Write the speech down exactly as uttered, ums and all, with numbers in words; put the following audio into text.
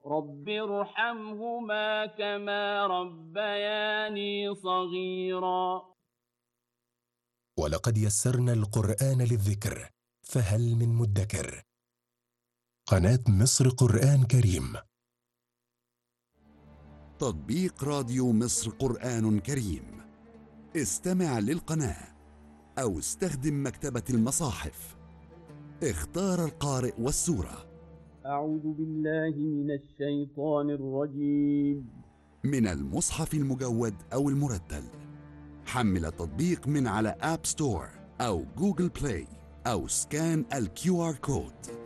رب ارحمهما كما ربياني صغيرا. ولقد يسرنا القرآن للذكر فهل من مدكر. قناة مصر قرآن كريم. تطبيق راديو مصر قرآن كريم. استمع للقناة أو استخدم مكتبة المصاحف. اختار القارئ والسورة. أعوذ بالله من الشيطان الرجيم. من المصحف المجود أو المرتل. حمل التطبيق من على آب ستور أو جوجل بلاي أو سكان الكيو آر كود.